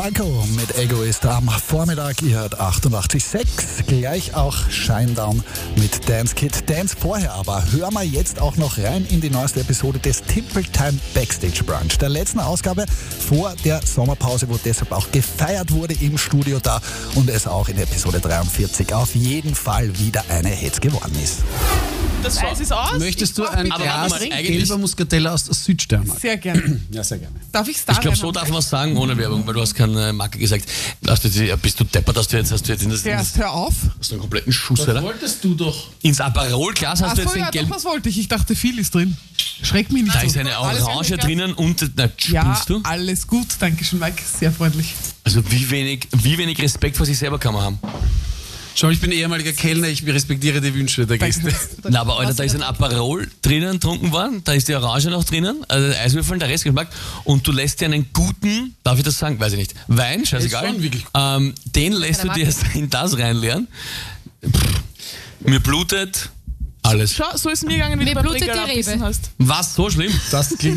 Falco mit Egoist am Vormittag. Ihr hört 88.6. Gleich auch Shinedown mit Dance Kid. Dance vorher aber. Hören wir jetzt auch noch rein in die neueste Episode des Timple Time Backstage Brunch. Der letzten Ausgabe vor der Sommerpause, wo deshalb auch gefeiert wurde im Studio da und es auch in Episode 43 auf jeden Fall wieder eine Hetz geworden ist. Das Eis ist aus. Möchtest du ein Glas gelber Muscatella aus der Südsteiermark? Sehr gerne. Ja, sehr gerne. Darf ich es da Ich glaube, so darf man es sagen, ohne Werbung, weil du hast keine Marke gesagt. Bist du deppert, hast du jetzt in das hör auf. hast du einen kompletten Schuss, Das oder? wolltest du doch. Ins Aperol-Glas hast du jetzt Achso, den ja, gelben. doch, was wollte ich? Ich dachte, viel ist drin. Schreck mich nicht Da so. ist eine Alles Orange ganz drinnen und... Na, Ja, spinnst du? alles gut. Dankeschön, Mike. Sehr freundlich. Also wie wenig Respekt vor sich selber kann man haben. Schau, ich bin ehemaliger Kellner, ich respektiere die Wünsche der Gäste. Na, aber Alter, da ist ein Aperol drinnen getrunken worden, da ist die Orange noch drinnen, also Eiswürfeln, der Restgeschmack, und du lässt dir einen guten, darf ich das sagen, weiß ich nicht, Wein, scheißegal, Ist schon wirklich gut. den lässt du dir in das reinleeren. Mir blutet alles. Schau, so ist es mir gegangen, wie Mir du beim blutet Träger die abbissen Rebe. hast. Was, so schlimm? Das klingt.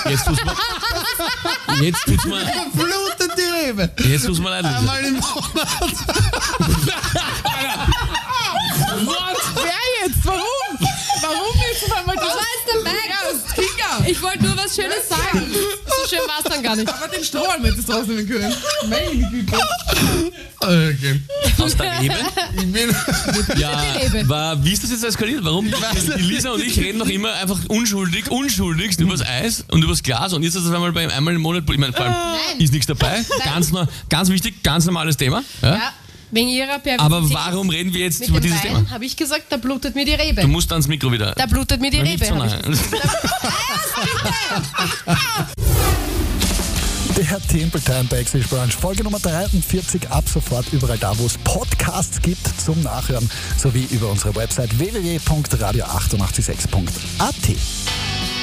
Jetzt tut's mir Blutet die Rebe. leid. Einmal im Monat. Wer jetzt? Warum? Warum jetzt auf einmal das? Was ist der Max? Ja, Kinga. Ich wollte nur was Schönes sagen. So schön war es dann gar nicht. Aber den Strohhalm hättest du rausnehmen können. Meine Güte. Okay. Aus der Rebe? Ich bin. Ja, Rebe. wie ist das jetzt eskaliert? Warum? Die Lisa und ich reden noch immer einfach unschuldigst übers Eis und übers Glas und jetzt ist das einmal im Monat, ich meine, vor allem ist nichts dabei, ganz wichtig, ganz normales Thema. Ja? Wegen ihrer Perversität. Aber warum reden wir jetzt Mit über dem dieses Wein Thema? habe ich gesagt, da blutet mir die Du Rebe. musst ans Mikro wieder. Da blutet mir die Nicht Rebe. so hab nah. Der Timple Time Backstage Brunch, Folge Nummer 43, ab sofort überall da, wo es Podcasts gibt zum Nachhören, sowie über unsere Website www.radio886.at.